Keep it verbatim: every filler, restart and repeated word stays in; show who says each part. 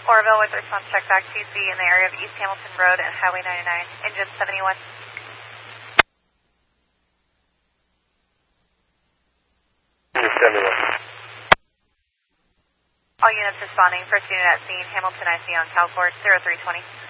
Speaker 1: Oroville with response check back to be in the area of East Hamilton Road and Highway ninety-nine, engine seventy-one.
Speaker 2: Engine seventy-one.
Speaker 1: All units responding, first unit at scene, Hamilton I C on Calport, zero three twenty.